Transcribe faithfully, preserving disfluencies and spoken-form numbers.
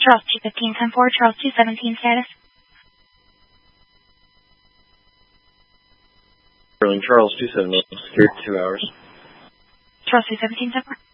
Charles two fifteen ten four, Charles two seventeen status. Sterling Charles two seventeen, secured two hours. Charles two seventeen ten four.